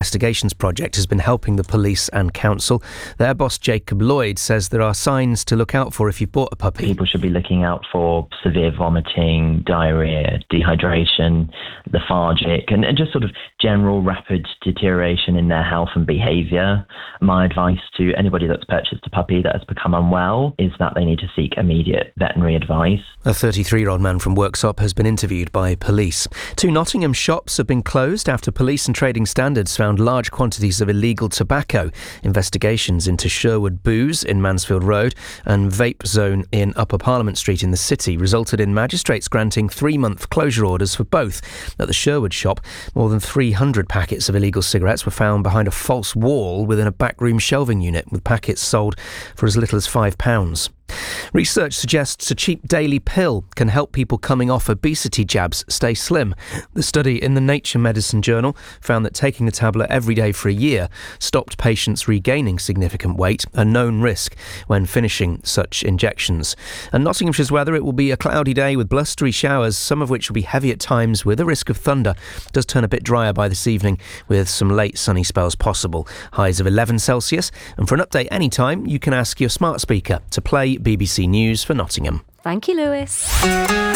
Investigations Project has been helping the police and council. Their boss, Jacob Lloyd, says there are signs to look out for if you've bought a puppy. People should be looking out for severe vomiting, diarrhoea, dehydration, lethargic, and just sort of general rapid deterioration in their health and behaviour. My advice to anybody that's purchased a puppy that has become unwell is that they need to seek immediate veterinary advice. A 33-year-old man from Worksop has been interviewed by police. 2 Nottingham shops have been closed after Police and Trading Standards found large quantities of illegal tobacco. Investigations into Sherwood Booze in Mansfield Road and Vape Zone in Upper Parliament Street in the city resulted in magistrates granting 3-month closure orders for both. At the Sherwood shop, more than 300 packets of illegal cigarettes were found behind a false wall within a backroom shelving unit, with packets sold for as little as £5. Research suggests a cheap daily pill can help people coming off obesity jabs stay slim. The study in the Nature Medicine journal found that taking the tablet every day for a year stopped patients regaining significant weight, a known risk when finishing such injections. And Nottinghamshire's weather, it will be a cloudy day with blustery showers, some of which will be heavy at times with a risk of thunder. It does turn a bit drier by this evening with some late sunny spells possible. Highs of 11 Celsius. And for an update anytime, you can ask your smart speaker to play BBC News for Nottingham. Thank you, Lewis.